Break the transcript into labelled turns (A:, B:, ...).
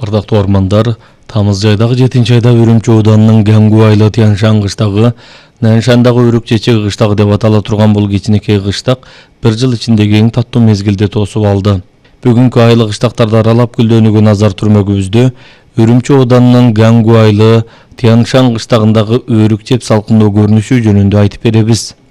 A: Ардактуу ормандар, тамыз айдагы 7-айда Үрүмчү ауданынын Гангу айылы Тяншан кыштагы, Наншандагы Өрүк чечеги кыштагы деп атала турган бул кичинекей кыштак 1 жыл ичиндеги эң таттуу мезгилди тосуп алды. Бүгүнкү айыл кыштактарды аралап күлдөөнүгө назар түрмөгүбүздө Үрүмчү ауданынын Гангу айылы Тяншан кыштагындагы өрүк чеп салкындоо көрүнүшү жөнүндө айтып беребиз.